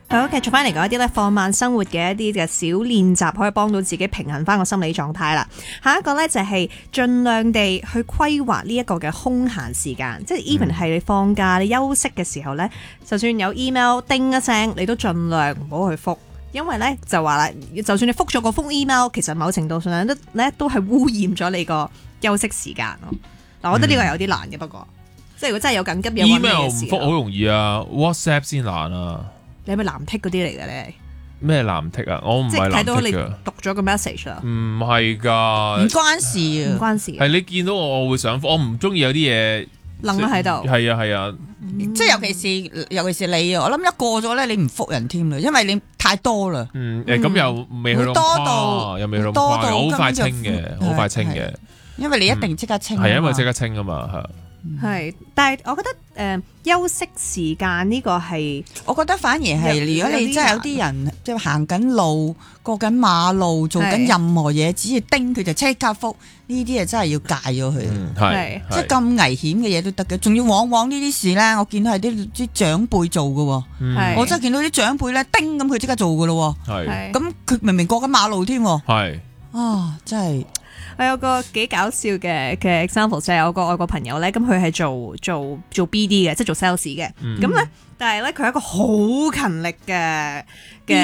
好，繼續翻嚟講一啲咧放慢生活嘅一啲嘅小練習，可以幫到自己平衡翻個心理狀態啦。下一個咧就係盡量地去規劃呢一個嘅空閒時間，即係 even 係你放假你休息嘅時候咧，就算有 email 叮一聲，你都盡量唔好去覆，因為咧就話啦，就算你覆咗個封 email，其實某程度上都係污染咗你個休息時間咯。嗱，我覺得呢個有啲難嘅，不過即係如果真係有緊急嘢 email 唔覆好容易啊 ，WhatsApp 先難啊。 你係咪藍剔嗰啲嚟嘅咧？ 咩藍剔啊？我唔係藍剔㗎。即係睇到你讀咗個 message 啦。 唔係㗎， 唔關事啊， 唔關事。 係你見到我會想覆，我唔中意有啲嘢愣咗喺度。 係啊係啊， 即係尤其是你啊，我諗一過咗咧，你唔覆人添啦，因為你太多啦。 咁又未去到多到又未去到誇，好快清嘅，好快清嘅。 因為你一定即刻清。 係因為即刻清啊嘛， 係，但係我覺得休息時間呢個係， 我覺得反而係如果你真係有啲人即係行緊路、過緊馬路、做緊任何嘢，只要叮佢就即刻覆，呢啲啊真係要戒咗佢。 係即係咁危險嘅嘢都得嘅，仲要往往呢啲事咧，我見到係啲長輩做嘅。我真係見到啲長輩咧叮咁佢即刻做嘅咯。 係咁佢明明過緊馬路添。 係真係。 我有個幾搞笑嘅 example，就係有個外國朋友咧，咁佢係做 BD 嘅，即係做 sales 嘅，咁咧，但係咧佢係一個好勤力嘅